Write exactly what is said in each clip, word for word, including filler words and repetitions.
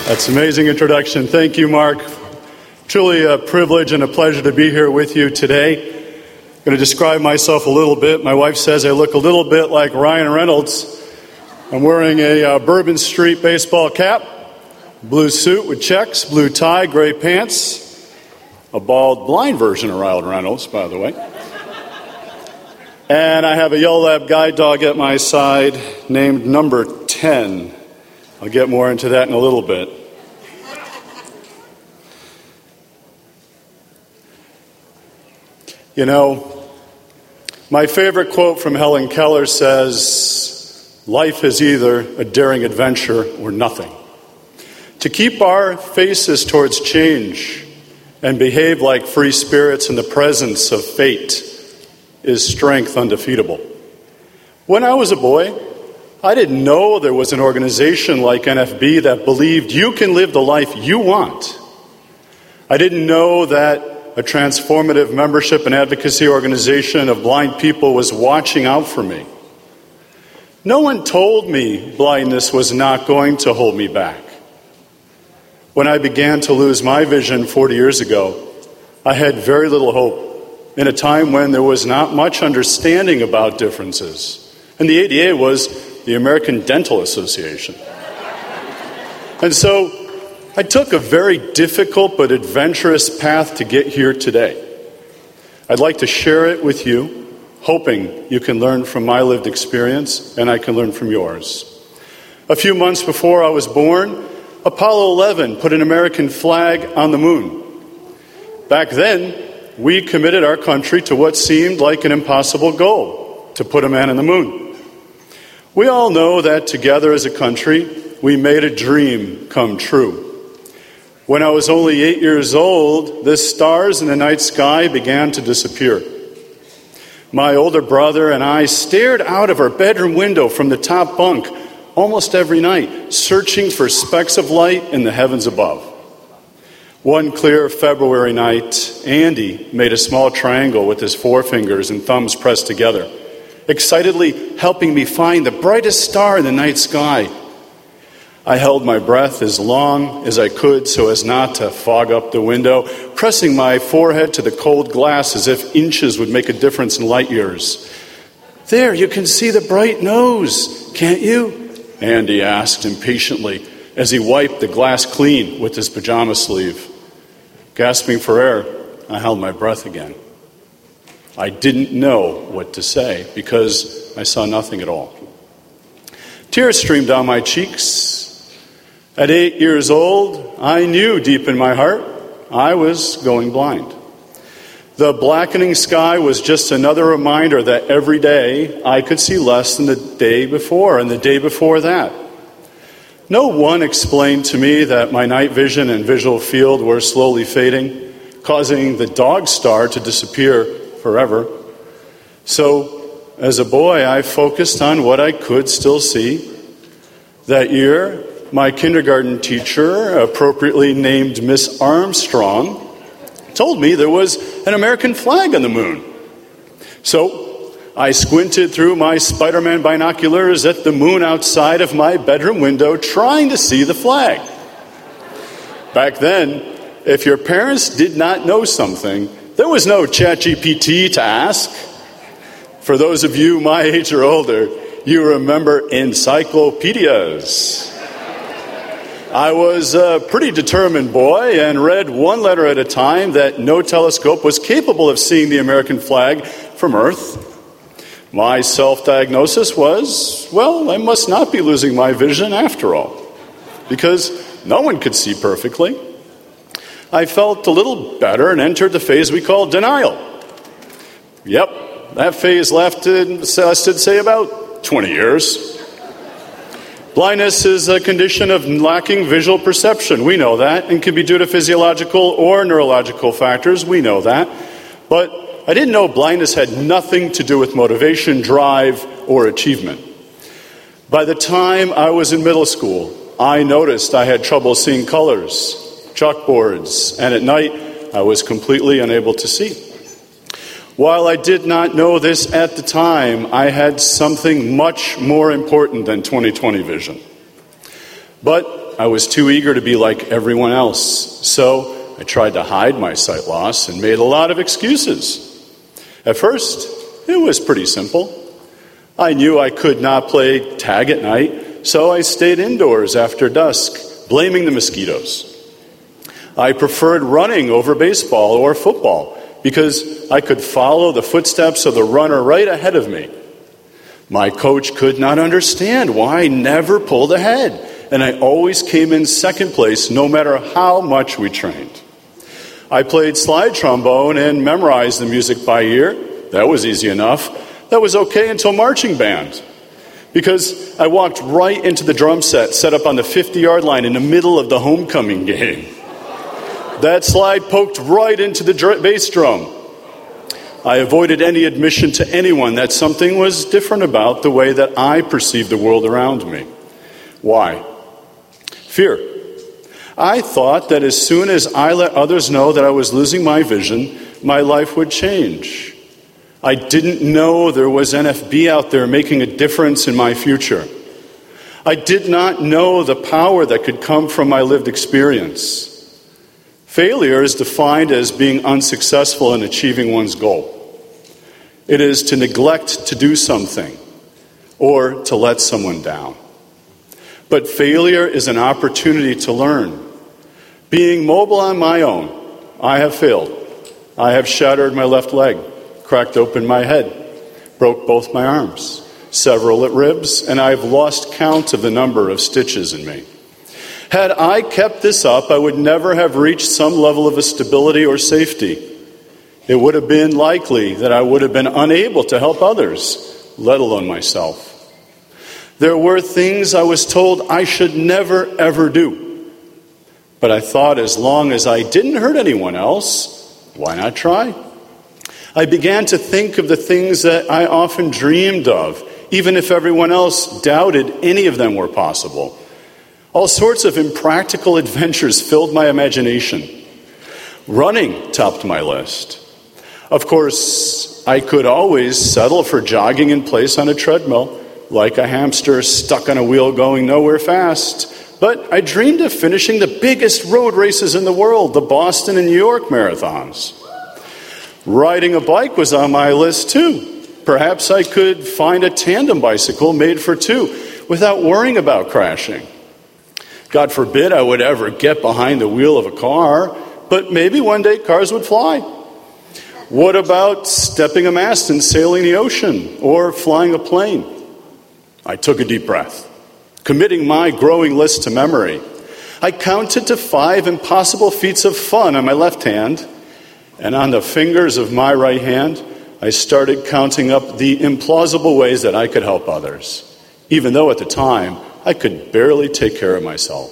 That's an amazing introduction. Thank you, Mark. Truly a privilege and a pleasure to be here with you today. I'm going to describe myself a little bit. My wife says I look a little bit like Ryan Reynolds. I'm wearing a uh, Bourbon Street baseball cap, blue suit with checks, blue tie, gray pants, a bald, blind version of Ryan Reynolds, by the way. And I have a yellow lab guide dog at my side named Number ten. I'll get more into that in a little bit. You know, my favorite quote from Helen Keller says, "Life is either a daring adventure or nothing." To keep our faces towards change and behave like free spirits in the presence of fate is strength undefeatable. When I was a boy, I didn't know there was an organization like N F B that believed you can live the life you want. I didn't know that a transformative membership and advocacy organization of blind people was watching out for me. No one told me blindness was not going to hold me back. When I began to lose my vision forty years ago, I had very little hope in a time when there was not much understanding about differences. And the A D A was the American Dental Association. And so I took a very difficult but adventurous path to get here today. I'd like to share it with you, hoping you can learn from my lived experience and I can learn from yours. A few months before I was born, Apollo eleven put an American flag on the moon. Back then, we committed our country to what seemed like an impossible goal, to put a man on the moon. We all know that together as a country, we made a dream come true. When I was only eight years old, the stars in the night sky began to disappear. My older brother and I stared out of our bedroom window from the top bunk almost every night, searching for specks of light in the heavens above. One clear February night, Andy made a small triangle with his forefingers and thumbs pressed together, excitedly helping me find the brightest star in the night sky. I held my breath as long as I could so as not to fog up the window, pressing my forehead to the cold glass as if inches would make a difference in light years. "There, you can see the bright nose, can't you?" Andy asked impatiently as he wiped the glass clean with his pajama sleeve. Gasping for air, I held my breath again. I didn't know what to say because I saw nothing at all. Tears streamed down my cheeks. At eight years old, I knew deep in my heart I was going blind. The blackening sky was just another reminder that every day I could see less than the day before and the day before that. No one explained to me that my night vision and visual field were slowly fading, causing the dog star to disappear forever. So, as a boy, I focused on what I could still see. That year, my kindergarten teacher, appropriately named Miss Armstrong, told me there was an American flag on the moon. So, I squinted through my Spider-Man binoculars at the moon outside of my bedroom window, trying to see the flag. Back then, if your parents did not know something, there was no Chat G P T to ask. For those of you my age or older, you remember encyclopedias. I was a pretty determined boy and read one letter at a time that no telescope was capable of seeing the American flag from Earth. My self-diagnosis was, well, I must not be losing my vision after all, because no one could see perfectly. I felt a little better and entered the phase we call denial. Yep, that phase lasted, lasted say, about twenty years. Blindness is a condition of lacking visual perception. We know that, and can be due to physiological or neurological factors. We know that. But I didn't know blindness had nothing to do with motivation, drive, or achievement. By the time I was in middle school, I noticed I had trouble seeing colors, chalkboards, and at night I was completely unable to see. While I did not know this at the time, I had something much more important than twenty twenty vision. But I was too eager to be like everyone else. So I tried to hide my sight loss and made a lot of excuses. At first, it was pretty simple. I knew I could not play tag at night, so I stayed indoors after dusk, blaming the mosquitoes. I preferred running over baseball or football because I could follow the footsteps of the runner right ahead of me. My coach could not understand why I never pulled ahead, and I always came in second place no matter how much we trained. I played slide trombone and memorized the music by ear. That was easy enough. That was okay until marching band, because I walked right into the drum set set up on the fifty-yard line in the middle of the homecoming game. That slide poked right into the dr- bass drum. I avoided any admission to anyone that something was different about the way that I perceived the world around me. Why? Fear. I thought that as soon as I let others know that I was losing my vision, my life would change. I didn't know there was N F B out there making a difference in my future. I did not know the power that could come from my lived experience. Failure is defined as being unsuccessful in achieving one's goal. It is to neglect to do something or to let someone down. But failure is an opportunity to learn. Being mobile on my own, I have failed. I have shattered my left leg, cracked open my head, broke both my arms, several at ribs, and I've lost count of the number of stitches in me. Had I kept this up, I would never have reached some level of a stability or safety. It would have been likely that I would have been unable to help others, let alone myself. There were things I was told I should never, ever do. But I thought as long as I didn't hurt anyone else, why not try? I began to think of the things that I often dreamed of, even if everyone else doubted any of them were possible. All sorts of impractical adventures filled my imagination. Running topped my list. Of course, I could always settle for jogging in place on a treadmill, like a hamster stuck on a wheel going nowhere fast. But I dreamed of finishing the biggest road races in the world, the Boston and New York marathons. Riding a bike was on my list too. Perhaps I could find a tandem bicycle made for two without worrying about crashing. God forbid I would ever get behind the wheel of a car, but maybe one day cars would fly. What about stepping a mast and sailing the ocean or flying a plane? I took a deep breath, committing my growing list to memory. I counted to five impossible feats of fun on my left hand, and on the fingers of my right hand, I started counting up the implausible ways that I could help others, even though at the time I could barely take care of myself.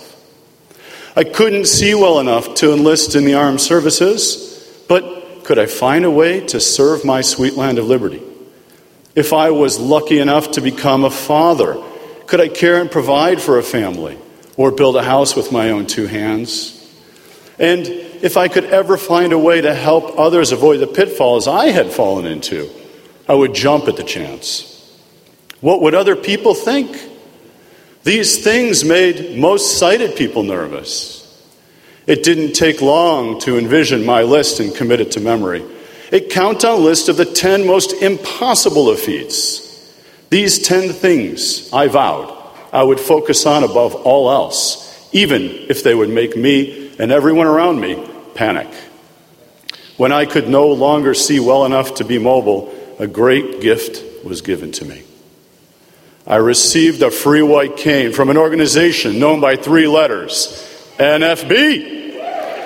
I couldn't see well enough to enlist in the armed services, but could I find a way to serve my sweet land of liberty? If I was lucky enough to become a father, could I care and provide for a family or build a house with my own two hands? And if I could ever find a way to help others avoid the pitfalls I had fallen into, I would jump at the chance. What would other people think? These things made most sighted people nervous. It didn't take long to envision my list and commit it to memory. A countdown list of the ten most impossible of feats. These ten things I vowed I would focus on above all else, even if they would make me and everyone around me panic. When I could no longer see well enough to be mobile, a great gift was given to me. I received a free white cane from an organization known by three letters, N F B.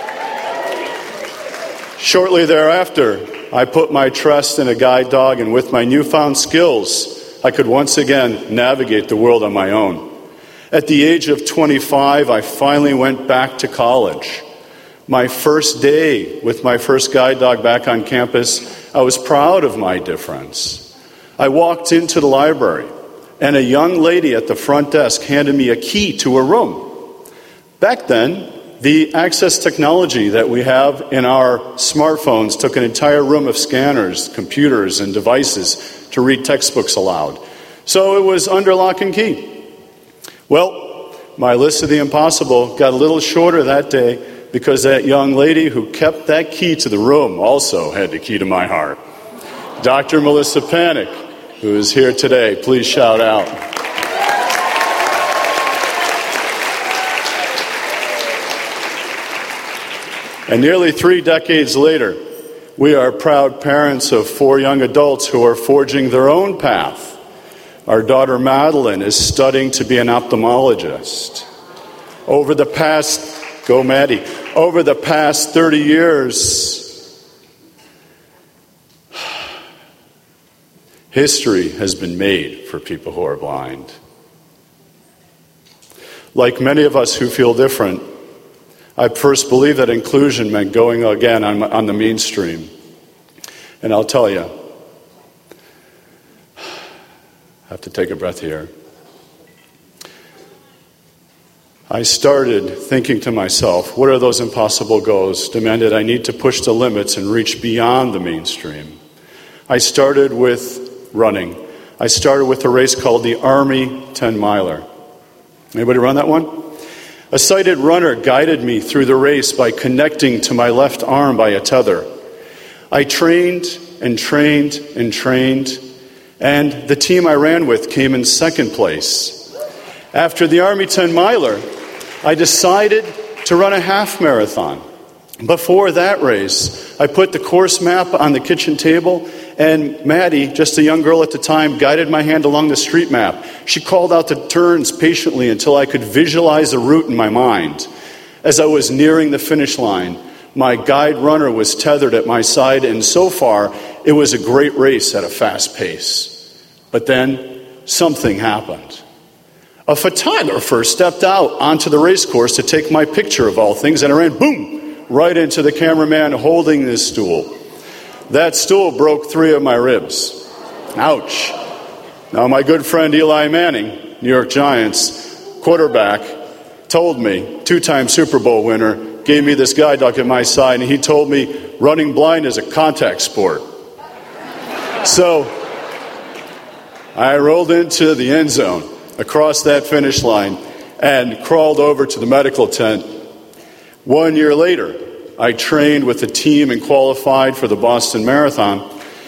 Shortly thereafter, I put my trust in a guide dog, and with my newfound skills, I could once again navigate the world on my own. At the age of twenty-five, I finally went back to college. My first day with my first guide dog back on campus, I was proud of my difference. I walked into the library, and a young lady at the front desk handed me a key to a room. Back then, the access technology that we have in our smartphones took an entire room of scanners, computers, and devices to read textbooks aloud. So it was under lock and key. Well, my list of the impossible got a little shorter that day because that young lady who kept that key to the room also had the key to my heart. Doctor Melissa Panic, who is here today. Please shout out. And nearly three decades later, we are proud parents of four young adults who are forging their own path. Our daughter Madeline is studying to be an ophthalmologist. Over the past, go Maddie, over the past thirty years, history has been made for people who are blind. Like many of us who feel different, I first believed that inclusion meant going again on, on the mainstream. And I'll tell you, I have to take a breath here. I started thinking to myself, what are those impossible goals? Demanded I need to push the limits and reach beyond the mainstream. I started with running. I started with a race called the Army ten miler. Anybody run that one? A sighted runner guided me through the race by connecting to my left arm by a tether. I trained and trained and trained, and the team I ran with came in second place. After the Army ten miler, I decided to run a half marathon. Before that race, I put the course map on the kitchen table, and Maddie, just a young girl at the time, guided my hand along the street map. She called out the turns patiently until I could visualize the route in my mind. As I was nearing the finish line, my guide runner was tethered at my side, and so far, it was a great race at a fast pace. But then, something happened. A photographer stepped out onto the race course to take my picture of all things, and I ran, boom, right into the cameraman holding this stool. That stool broke three of my ribs. Ouch. Now, my good friend Eli Manning, New York Giants quarterback, told me, two-time Super Bowl winner, gave me this guide dog at my side, and he told me running blind is a contact sport. So I rolled into the end zone across that finish line and crawled over to the medical tent. One year later, I trained with the team and qualified for the Boston Marathon.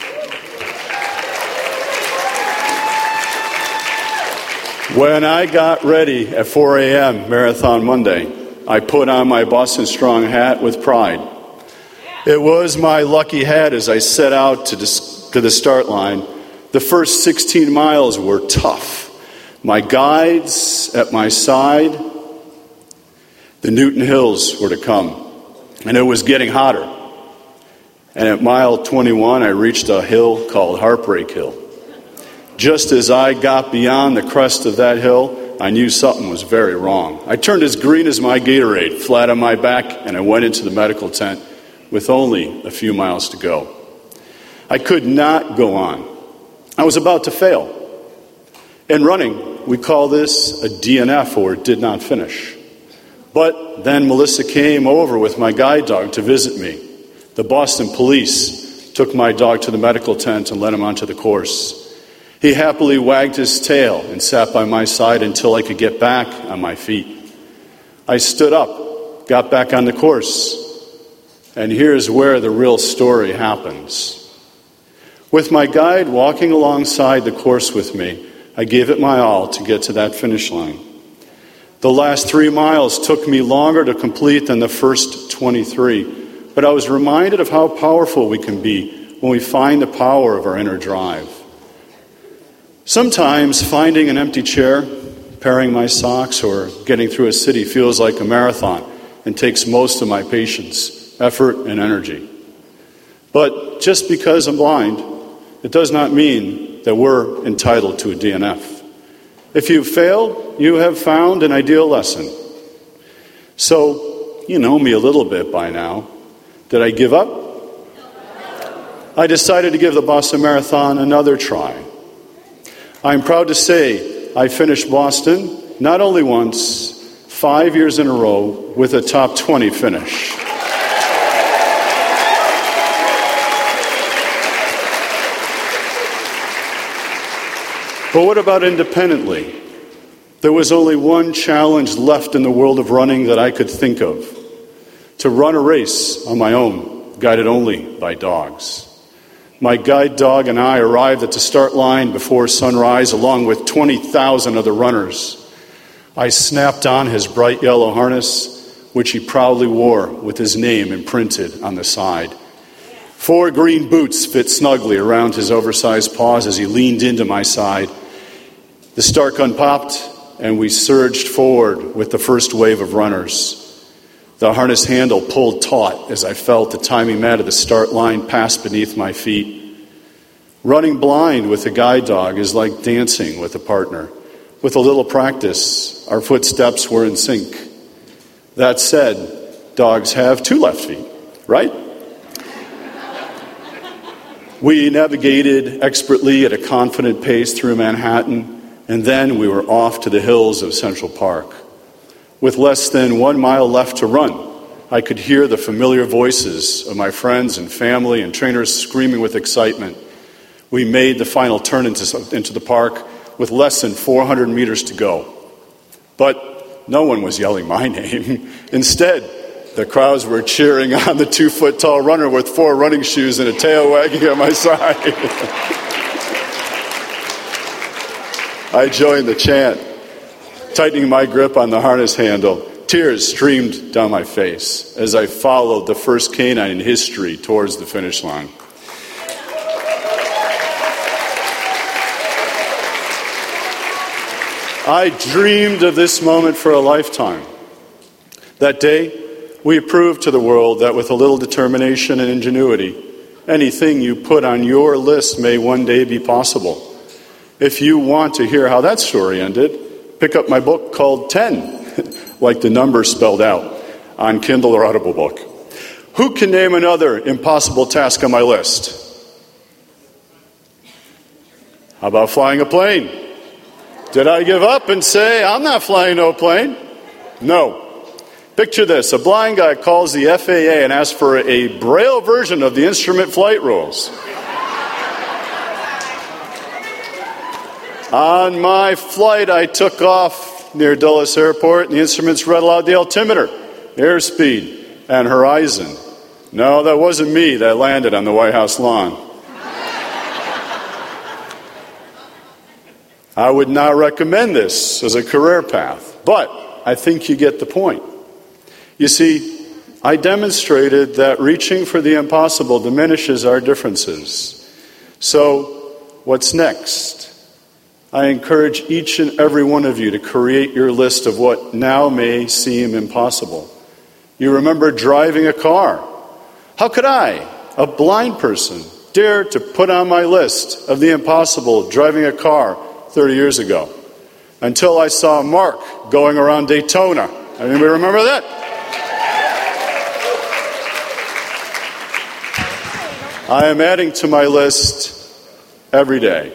When I got ready at four a.m. Marathon Monday, I put on my Boston Strong hat with pride. It was my lucky hat as I set out to, dis- to the start line. The first sixteen miles were tough. My guides at my side, the Newton Hills were to come. And it was getting hotter. And at mile twenty-one, I reached a hill called Heartbreak Hill. Just as I got beyond the crest of that hill, I knew something was very wrong. I turned as green as my Gatorade, flat on my back, and I went into the medical tent with only a few miles to go. I could not go on. I was about to fail. In running, we call this a D N F, or did not finish. But then Melissa came over with my guide dog to visit me. The Boston police took my dog to the medical tent and led him onto the course. He happily wagged his tail and sat by my side until I could get back on my feet. I stood up, got back on the course, and here's where the real story happens. With my guide walking alongside the course with me, I gave it my all to get to that finish line. The last three miles took me longer to complete than the first twenty-three, but I was reminded of how powerful we can be when we find the power of our inner drive. Sometimes finding an empty chair, paring my socks, or getting through a city feels like a marathon and takes most of my patience, effort, and energy. But just because I'm blind, it does not mean that we're entitled to a D N F. If you've failed, you have found an ideal lesson. So, you know me a little bit by now. Did I give up? I decided to give the Boston Marathon another try. I'm proud to say I finished Boston not only once, five years in a row with a top twenty finish. But what about independently? There was only one challenge left in the world of running that I could think of: to run a race on my own, guided only by dogs. My guide dog and I arrived at the start line before sunrise, along with twenty thousand other runners. I snapped on his bright yellow harness, which he proudly wore with his name imprinted on the side. Four green boots fit snugly around his oversized paws as he leaned into my side. The start gun popped, and we surged forward with the first wave of runners. The harness handle pulled taut as I felt the timing mat of the start line pass beneath my feet. Running blind with a guide dog is like dancing with a partner. With a little practice, our footsteps were in sync. That said, dogs have two left feet, right? We navigated expertly at a confident pace through Manhattan, and then we were off to the hills of Central Park. With less than one mile left to run, I could hear the familiar voices of my friends and family and trainers screaming with excitement. We made the final turn into, into the park with less than four hundred meters to go. But no one was yelling my name. Instead, the crowds were cheering on the two-foot-tall runner with four running shoes and a tail wagging at my side. I joined the chant, tightening my grip on the harness handle. Tears streamed down my face as I followed the first canine in history towards the finish line. I dreamed of this moment for a lifetime. That day, we proved to the world that with a little determination and ingenuity, anything you put on your list may one day be possible. If you want to hear how that story ended, pick up my book called ten, like the number spelled out, on Kindle or Audible book. Who can name another impossible task on my list? How about flying a plane? Did I give up and say, I'm not flying no plane? No. Picture this. A blind guy calls the F A A and asks for a Braille version of the instrument flight rules. On my flight, I took off near Dulles Airport, and the instruments read aloud the altimeter, airspeed, and horizon. No, that wasn't me that landed on the White House lawn. I would not recommend this as a career path, but I think you get the point. You see, I demonstrated that reaching for the impossible diminishes our differences. So, what's next? I encourage each and every one of you to create your list of what now may seem impossible. You remember driving a car. How could I, a blind person, dare to put on my list of the impossible driving a car thirty years ago? Until I saw Mark going around Daytona. Anybody remember that? I am adding to my list every day.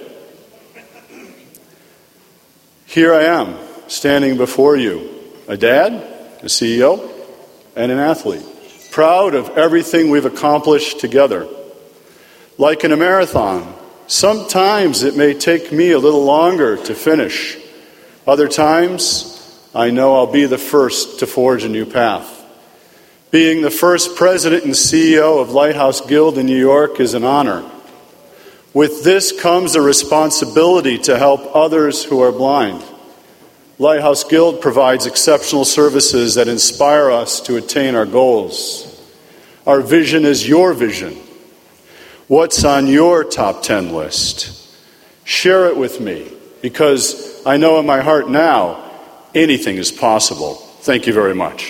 Here I am, standing before you, a dad, a C E O, and an athlete, proud of everything we've accomplished together. Like in a marathon, sometimes it may take me a little longer to finish. Other times, I know I'll be the first to forge a new path. Being the first president and C E O of Lighthouse Guild in New York is an honor. With this comes a responsibility to help others who are blind. Lighthouse Guild provides exceptional services that inspire us to attain our goals. Our vision is your vision. What's on your top ten list? Share it with me, because I know in my heart now, anything is possible. Thank you very much.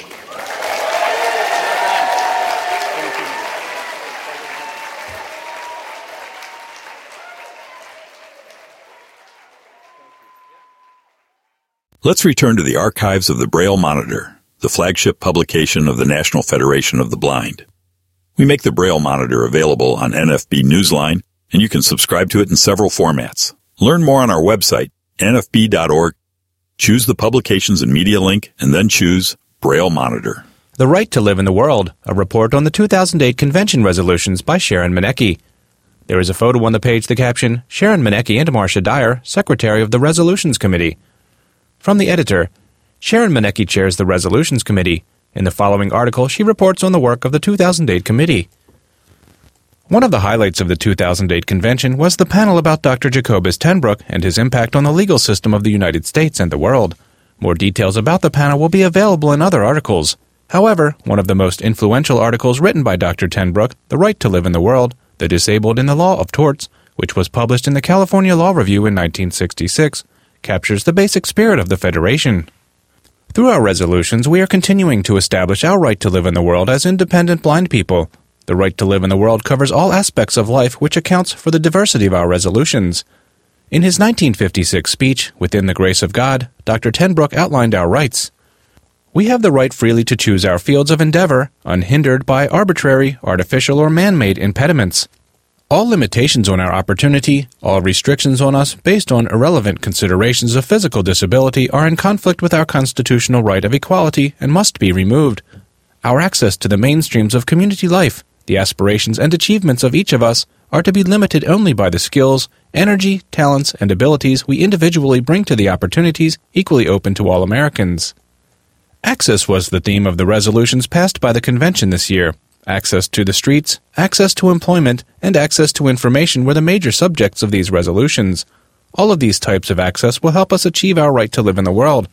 Let's return to the archives of the Braille Monitor, the flagship publication of the National Federation of the Blind. We make the Braille Monitor available on N F B Newsline, and you can subscribe to it in several formats. Learn more on our website, N F B dot org. Choose the Publications and Media link, and then choose Braille Monitor. The Right to Live in the World, a report on the two thousand eight convention resolutions by Sharon Manecki. There is a photo on the page, the caption, Sharon Manecki and Marcia Dyer, Secretary of the Resolutions Committee. From the editor, Sharon Manecki chairs the Resolutions Committee. In the following article, she reports on the work of the two thousand eight committee. One of the highlights of the two thousand eight convention was the panel about Doctor Jacobus Tenbroek and his impact on the legal system of the United States and the world. More details about the panel will be available in other articles. However, one of the most influential articles written by Doctor Tenbroek, The Right to Live in the World, The Disabled in the Law of Torts, which was published in the California Law Review in nineteen sixty-six, captures the basic spirit of the Federation. Through our resolutions, we are continuing to establish our right to live in the world as independent blind people. The right to live in the world covers all aspects of life, which accounts for the diversity of our resolutions. In his nineteen fifty-six speech, Within the Grace of God, Doctor Tenbroek outlined our rights. We have the right freely to choose our fields of endeavor, unhindered by arbitrary, artificial, or man-made impediments. All limitations on our opportunity, all restrictions on us based on irrelevant considerations of physical disability are in conflict with our constitutional right of equality and must be removed. Our access to the mainstreams of community life, the aspirations and achievements of each of us, are to be limited only by the skills, energy, talents, and abilities we individually bring to the opportunities equally open to all Americans. Access was the theme of the resolutions passed by the convention this year. Access to the streets, access to employment, and access to information were the major subjects of these resolutions. All of these types of access will help us achieve our right to live in the world.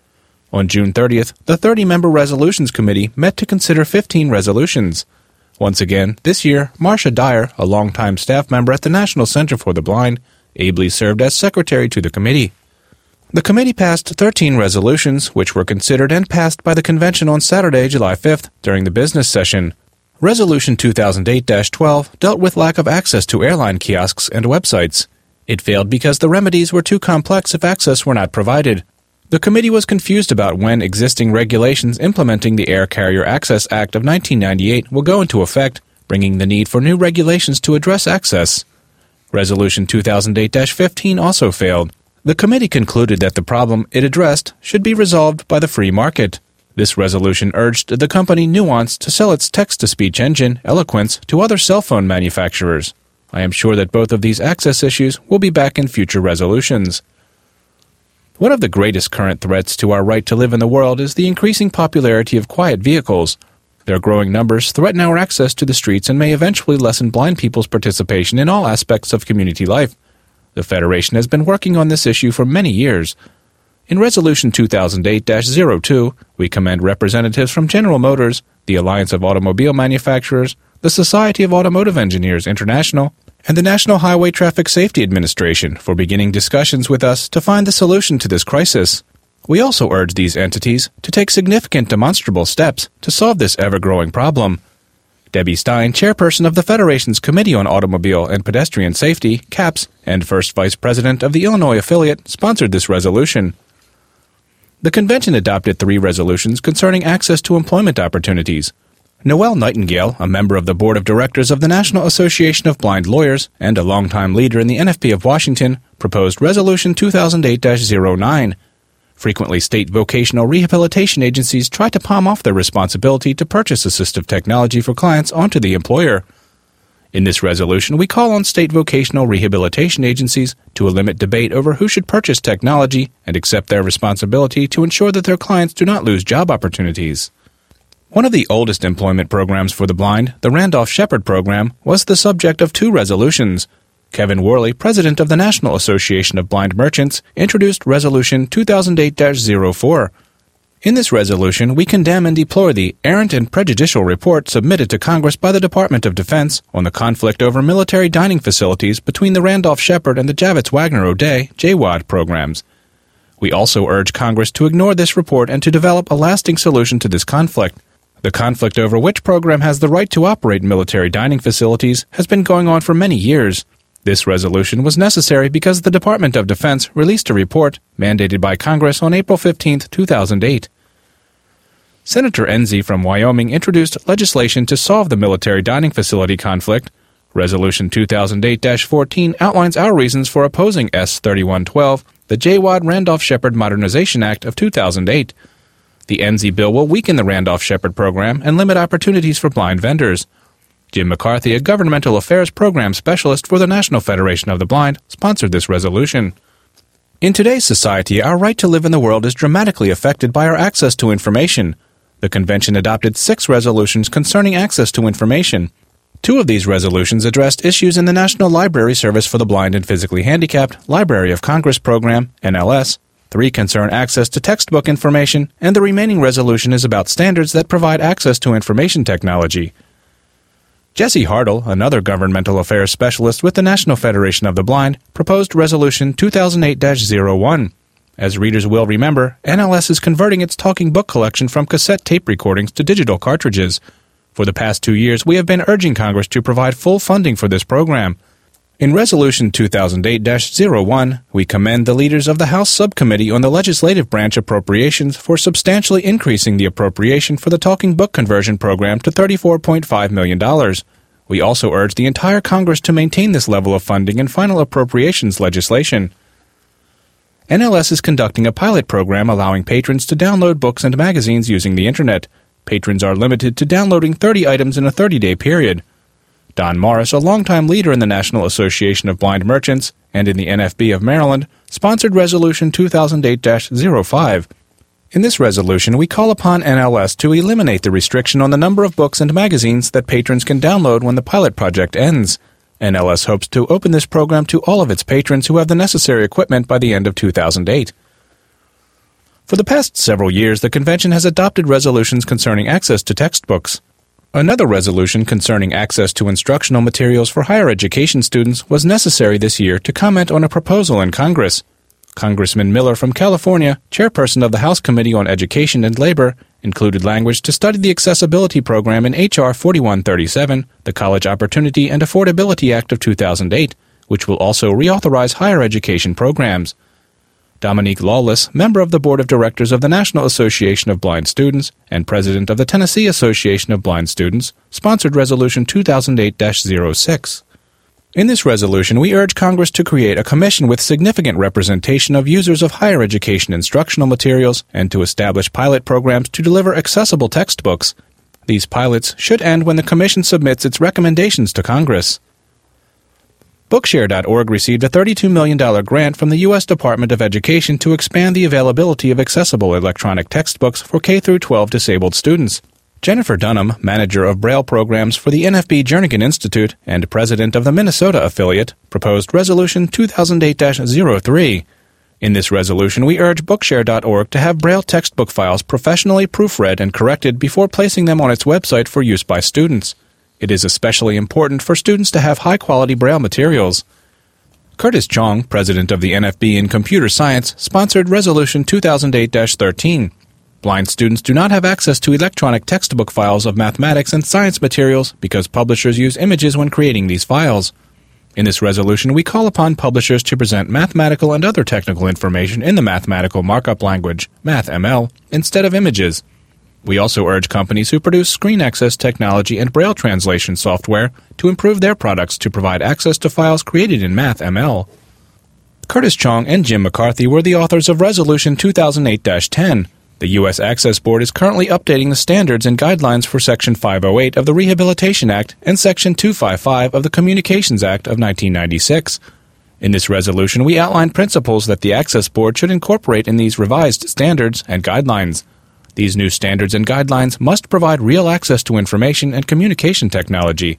On June thirtieth, the thirty-member Resolutions Committee met to consider fifteen resolutions. Once again, this year, Marcia Dyer, a longtime staff member at the National Center for the Blind, ably served as secretary to the committee. The committee passed thirteen resolutions, which were considered and passed by the convention on Saturday, July fifth, during the business session. Resolution two thousand eight dash twelve dealt with lack of access to airline kiosks and websites. It failed because the remedies were too complex if access were not provided. The committee was confused about when existing regulations implementing the Air Carrier Access Act of nineteen ninety-eight will go into effect, bringing the need for new regulations to address access. Resolution two thousand eight dash fifteen also failed. The committee concluded that the problem it addressed should be resolved by the free market. This resolution urged the company Nuance to sell its text-to-speech engine, Eloquence, to other cell phone manufacturers. I am sure that both of these access issues will be back in future resolutions. One of the greatest current threats to our right to live in the world is the increasing popularity of quiet vehicles. Their growing numbers threaten our access to the streets and may eventually lessen blind people's participation in all aspects of community life. The Federation has been working on this issue for many years. In Resolution two thousand eight dash zero two, we commend representatives from General Motors, the Alliance of Automobile Manufacturers, the Society of Automotive Engineers International, and the National Highway Traffic Safety Administration for beginning discussions with us to find the solution to this crisis. We also urge these entities to take significant demonstrable steps to solve this ever-growing problem. Debbie Stein, chairperson of the Federation's Committee on Automobile and Pedestrian Safety, CAPS, and first vice president of the Illinois affiliate, sponsored this resolution. The convention adopted three resolutions concerning access to employment opportunities. Noelle Nightingale, a member of the board of directors of the National Association of Blind Lawyers and a longtime leader in the N F B of Washington, proposed Resolution two thousand eight dash zero nine. Frequently, state vocational rehabilitation agencies try to palm off their responsibility to purchase assistive technology for clients onto the employer. In this resolution, we call on state vocational rehabilitation agencies to limit debate over who should purchase technology and accept their responsibility to ensure that their clients do not lose job opportunities. One of the oldest employment programs for the blind, the Randolph-Shepard program, was the subject of two resolutions. Kevin Worley, president of the National Association of Blind Merchants, introduced Resolution two thousand eight dash zero four. In this resolution, we condemn and deplore the errant and prejudicial report submitted to Congress by the Department of Defense on the conflict over military dining facilities between the Randolph-Shepard and the Javits-Wagner-O'Day J W A D programs. We also urge Congress to ignore this report and to develop a lasting solution to this conflict. The conflict over which program has the right to operate military dining facilities has been going on for many years. This resolution was necessary because the Department of Defense released a report mandated by Congress on April fifteenth, two thousand eight. Senator Enzi from Wyoming introduced legislation to solve the military dining facility conflict. Resolution two thousand eight dash fourteen outlines our reasons for opposing S thirty-one twelve, the J W A D Randolph-Shepard Modernization Act of two thousand eight. The Enzi bill will weaken the Randolph-Shepard program and limit opportunities for blind vendors. Jim McCarthy, a governmental affairs program specialist for the National Federation of the Blind, sponsored this resolution. In today's society, our right to live in the world is dramatically affected by our access to information. The convention adopted six resolutions concerning access to information. Two of these resolutions addressed issues in the National Library Service for the Blind and Physically Handicapped Library of Congress program, N L S. Three concern access to textbook information, and the remaining resolution is about standards that provide access to information technology. Jesse Hartle, another governmental affairs specialist with the National Federation of the Blind, proposed Resolution two thousand eight dash oh one. As readers will remember, N L S is converting its talking book collection from cassette tape recordings to digital cartridges. For the past two years, we have been urging Congress to provide full funding for this program. In Resolution two thousand eight dash oh one, we commend the leaders of the House Subcommittee on the Legislative Branch Appropriations for substantially increasing the appropriation for the Talking Book Conversion Program to thirty-four point five million dollars. We also urge the entire Congress to maintain this level of funding in final appropriations legislation. N L S is conducting a pilot program allowing patrons to download books and magazines using the Internet. Patrons are limited to downloading thirty items in a thirty-day period. Don Morris, a longtime leader in the National Association of Blind Merchants and in the N F B of Maryland, sponsored Resolution two thousand eight dash oh five. In this resolution, we call upon N L S to eliminate the restriction on the number of books and magazines that patrons can download when the pilot project ends. N L S hopes to open this program to all of its patrons who have the necessary equipment by the end of two thousand eight. For the past several years, the convention has adopted resolutions concerning access to textbooks. Another resolution concerning access to instructional materials for higher education students was necessary this year to comment on a proposal in Congress. Congressman Miller from California, chairperson of the House Committee on Education and Labor, included language to study the accessibility program in H R forty-one thirty-seven, the College Opportunity and Affordability Act of two thousand eight, which will also reauthorize higher education programs. Dominique Lawless, member of the Board of Directors of the National Association of Blind Students and president of the Tennessee Association of Blind Students, sponsored Resolution two thousand eight dash oh six. In this resolution, we urge Congress to create a commission with significant representation of users of higher education instructional materials and to establish pilot programs to deliver accessible textbooks. These pilots should end when the commission submits its recommendations to Congress. Bookshare dot org received a thirty-two million dollars grant from the U S Department of Education to expand the availability of accessible electronic textbooks for K through twelve disabled students. Jennifer Dunham, manager of Braille programs for the N F B Jernigan Institute and president of the Minnesota affiliate, proposed Resolution two thousand eight dash oh three. In this resolution, we urge Bookshare dot org to have Braille textbook files professionally proofread and corrected before placing them on its website for use by students. It is especially important for students to have high-quality Braille materials. Curtis Chong, president of the N F B in Computer Science, sponsored Resolution two thousand eight dash thirteen. Blind students do not have access to electronic textbook files of mathematics and science materials because publishers use images when creating these files. In this resolution, we call upon publishers to present mathematical and other technical information in the mathematical markup language, MathML, instead of images. We also urge companies who produce screen access technology and Braille translation software to improve their products to provide access to files created in MathML. Curtis Chong and Jim McCarthy were the authors of Resolution two thousand eight dash ten. The U S Access Board is currently updating the standards and guidelines for Section five oh eight of the Rehabilitation Act and Section two fifty-five of the Communications Act of nineteen ninety-six. In this resolution, we outline principles that the Access Board should incorporate in these revised standards and guidelines. These new standards and guidelines must provide real access to information and communication technology.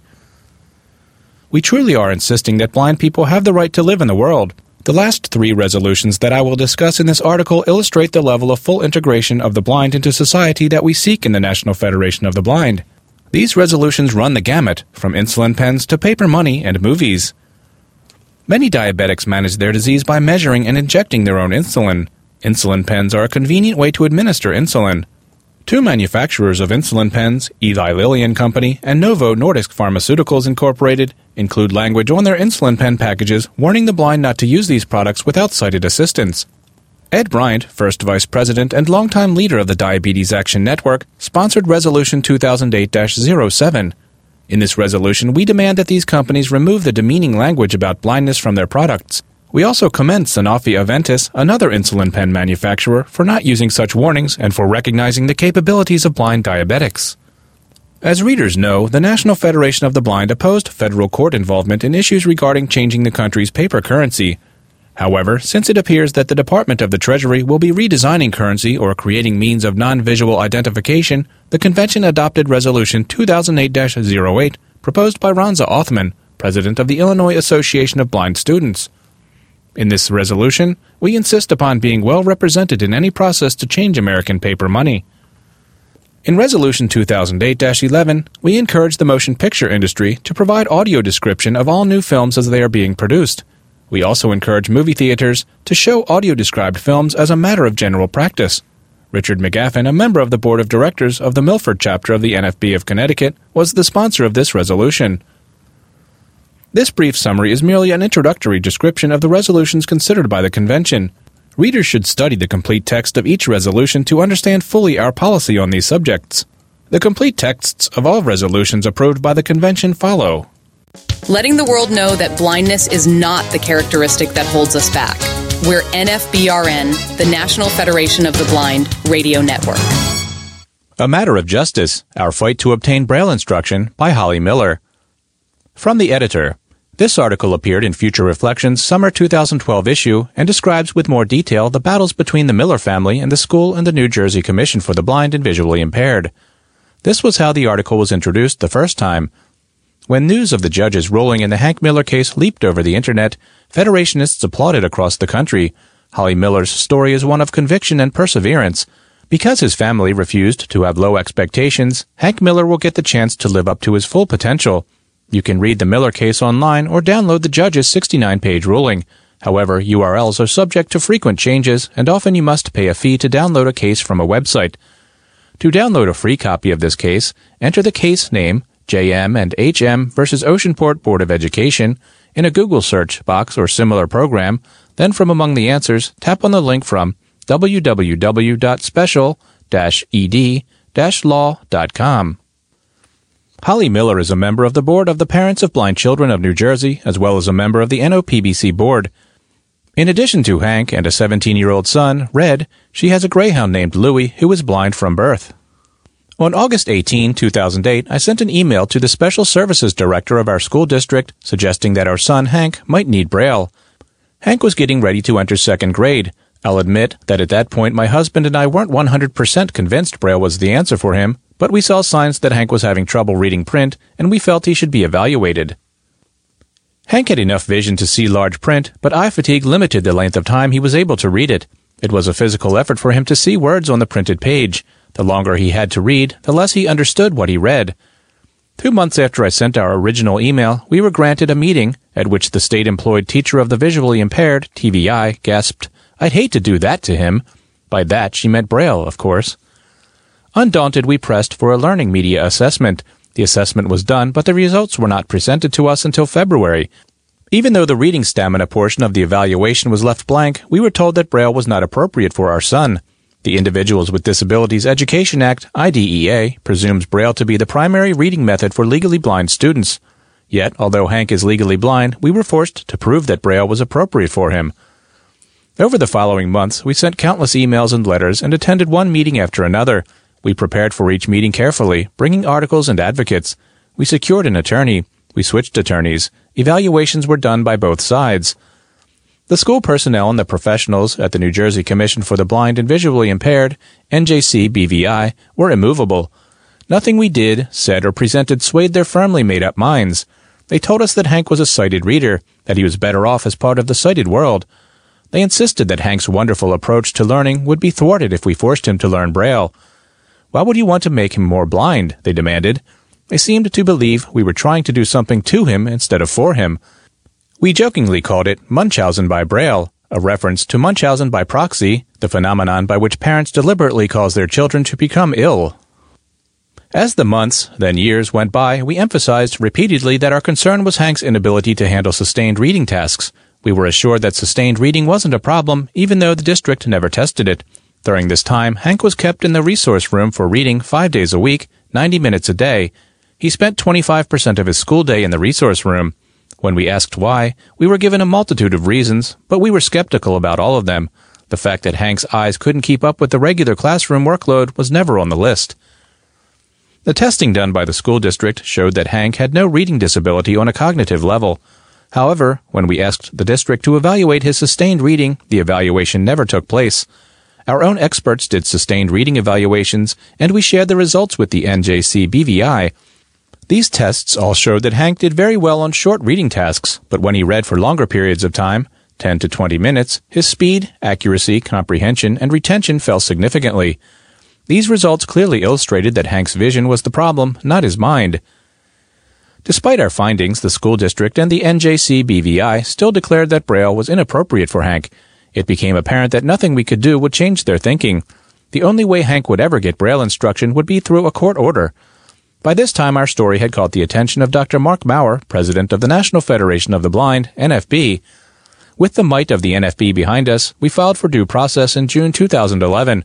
We truly are insisting that blind people have the right to live in the world. The last three resolutions that I will discuss in this article illustrate the level of full integration of the blind into society that we seek in the National Federation of the Blind. These resolutions run the gamut, from insulin pens to paper money and movies. Many diabetics manage their disease by measuring and injecting their own insulin. Insulin pens are a convenient way to administer insulin. Two manufacturers of insulin pens, Eli Lilly and Company and Novo Nordisk Pharmaceuticals Incorporated, include language on their insulin pen packages warning the blind not to use these products without sighted assistance. Ed Bryant, first vice president and longtime leader of the Diabetes Action Network, sponsored Resolution two thousand eight dash oh seven. In this resolution, we demand that these companies remove the demeaning language about blindness from their products. We also commend Sanofi Aventis, another insulin pen manufacturer, for not using such warnings and for recognizing the capabilities of blind diabetics. As readers know, the National Federation of the Blind opposed federal court involvement in issues regarding changing the country's paper currency. However, since it appears that the Department of the Treasury will be redesigning currency or creating means of non-visual identification, the convention adopted Resolution two thousand eight dash oh eight, proposed by Ronza Othman, president of the Illinois Association of Blind Students. In this resolution, we insist upon being well represented in any process to change American paper money. In Resolution two thousand eight dash eleven, we encourage the motion picture industry to provide audio description of all new films as they are being produced. We also encourage movie theaters to show audio-described films as a matter of general practice. Richard McGaffin, a member of the board of directors of the Milford chapter of the N F B of Connecticut, was the sponsor of this resolution. This brief summary is merely an introductory description of the resolutions considered by the convention. Readers should study the complete text of each resolution to understand fully our policy on these subjects. The complete texts of all resolutions approved by the convention follow. Letting the world know that blindness is not the characteristic that holds us back. We're N F B R N, the National Federation of the Blind Radio Network. A Matter of Justice, Our Fight to Obtain Braille Instruction by Holly Miller. From the editor. This article appeared in Future Reflections Summer two thousand twelve issue and describes with more detail the battles between the Miller family and the school and the New Jersey Commission for the Blind and Visually Impaired. This was how the article was introduced the first time. When news of the judge's ruling in the Hank Miller case leaped over the Internet, Federationists applauded across the country. Holly Miller's story is one of conviction and perseverance. Because his family refused to have low expectations, Hank Miller will get the chance to live up to his full potential. You can read the Miller case online or download the judge's sixty-nine page ruling. However, U R Ls are subject to frequent changes, and often you must pay a fee to download a case from a website. To download a free copy of this case, enter the case name, J M and H M versus Oceanport Board of Education, in a Google search box or similar program, then from among the answers, tap on the link from w w w dot special dash e d dash law dot com. Holly Miller is a member of the board of the Parents of Blind Children of New Jersey, as well as a member of the N O P B C board. In addition to Hank and a seventeen-year-old son, Red, she has a greyhound named Louie who is blind from birth. On August eighteenth, two thousand eight, I sent an email to the Special Services Director of our school district suggesting that our son, Hank, might need Braille. Hank was getting ready to enter second grade. I'll admit that at that point my husband and I weren't one hundred percent convinced Braille was the answer for him, but we saw signs that Hank was having trouble reading print, and we felt he should be evaluated. Hank had enough vision to see large print, but eye fatigue limited the length of time he was able to read it. It was a physical effort for him to see words on the printed page. The longer he had to read, the less he understood what he read. Two months after I sent our original email, we were granted a meeting at which the state-employed teacher of the visually impaired, T V I, gasped, "I'd hate to do that to him." By that, she meant Braille, of course. Undaunted, we pressed for a learning media assessment. The assessment was done, but the results were not presented to us until February. Even though the reading stamina portion of the evaluation was left blank, we were told that Braille was not appropriate for our son. The Individuals with Disabilities Education Act, I D E A, presumes Braille to be the primary reading method for legally blind students. Yet, although Hank is legally blind, we were forced to prove that Braille was appropriate for him. Over the following months, we sent countless emails and letters and attended one meeting after another. We prepared for each meeting carefully, bringing articles and advocates. We secured an attorney. We switched attorneys. Evaluations were done by both sides. The school personnel and the professionals at the New Jersey Commission for the Blind and Visually Impaired, N J C B V I, were immovable. Nothing we did, said, or presented swayed their firmly made-up minds. They told us that Hank was a sighted reader, that he was better off as part of the sighted world. They insisted that Hank's wonderful approach to learning would be thwarted if we forced him to learn Braille. Why would you want to make him more blind? They demanded. They seemed to believe we were trying to do something to him instead of for him. We jokingly called it Munchausen by Braille, a reference to Munchausen by proxy, the phenomenon by which parents deliberately cause their children to become ill. As the months, then years, went by, we emphasized repeatedly that our concern was Hank's inability to handle sustained reading tasks. We were assured that sustained reading wasn't a problem, even though the district never tested it. During this time, Hank was kept in the resource room for reading five days a week, ninety minutes a day. He spent twenty-five percent of his school day in the resource room. When we asked why, we were given a multitude of reasons, but we were skeptical about all of them. The fact that Hank's eyes couldn't keep up with the regular classroom workload was never on the list. The testing done by the school district showed that Hank had no reading disability on a cognitive level. However, when we asked the district to evaluate his sustained reading, the evaluation never took place. Our own experts did sustained reading evaluations, and we shared the results with the N J C B V I. These tests all showed that Hank did very well on short reading tasks, but when he read for longer periods of time, ten to twenty minutes, his speed, accuracy, comprehension, and retention fell significantly. These results clearly illustrated that Hank's vision was the problem, not his mind. Despite our findings, the school district and the N J C B V I still declared that Braille was inappropriate for Hank. It became apparent that nothing we could do would change their thinking. The only way Hank would ever get Braille instruction would be through a court order. By this time, our story had caught the attention of Doctor Mark Maurer, president of the National Federation of the Blind, N F B. With the might of the N F B behind us, we filed for due process in June two thousand eleven.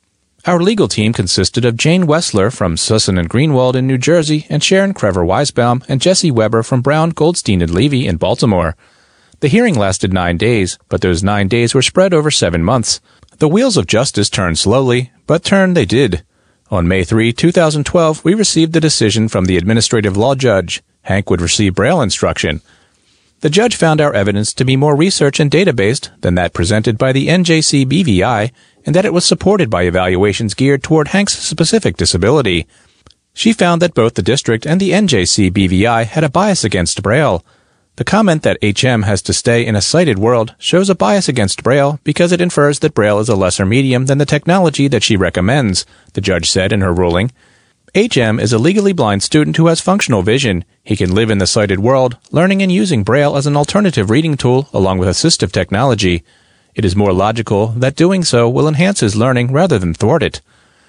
Our legal team consisted of Jane Wessler from Sussin and Greenwald in New Jersey and Sharon Crever-Weisbaum and Jesse Weber from Brown, Goldstein, and Levy in Baltimore. The hearing lasted nine days, but those nine days were spread over seven months. The wheels of justice turned slowly, but turn they did. On May third, two thousand twelve, we received the decision from the administrative law judge. Hank would receive Braille instruction. The judge found our evidence to be more research and data-based than that presented by the N J C B V I, and that it was supported by evaluations geared toward Hank's specific disability. She found that both the district and the N J C B V I had a bias against Braille. The comment that H M has to stay in a sighted world shows a bias against Braille because it infers that Braille is a lesser medium than the technology that she recommends, the judge said in her ruling. H M is a legally blind student who has functional vision. He can live in the sighted world, learning and using Braille as an alternative reading tool along with assistive technology. It is more logical that doing so will enhance his learning rather than thwart it.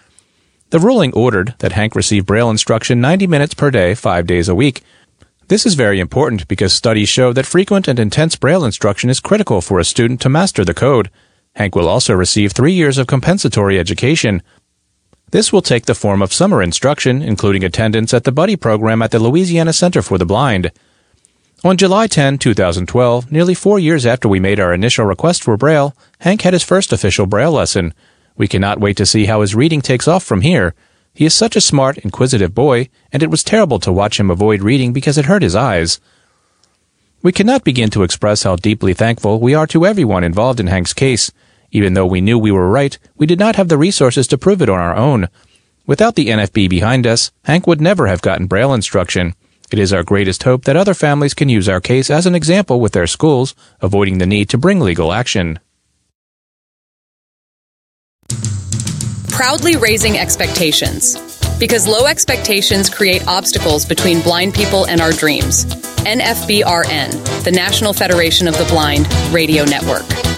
The ruling ordered that Hank receive Braille instruction ninety minutes per day, five days a week. This is very important because studies show that frequent and intense Braille instruction is critical for a student to master the code. Hank will also receive three years of compensatory education. This will take the form of summer instruction, including attendance at the Buddy program at the Louisiana Center for the Blind. On July tenth, two thousand twelve, nearly four years after we made our initial request for Braille, Hank had his first official Braille lesson. We cannot wait to see how his reading takes off from here. He is such a smart, inquisitive boy, and it was terrible to watch him avoid reading because it hurt his eyes. We cannot begin to express how deeply thankful we are to everyone involved in Hank's case. Even though we knew we were right, we did not have the resources to prove it on our own. Without the N F B behind us, Hank would never have gotten Braille instruction. It is our greatest hope that other families can use our case as an example with their schools, avoiding the need to bring legal action. Proudly raising expectations. Because low expectations create obstacles between blind people and our dreams. N F B R N, the National Federation of the Blind Radio Network.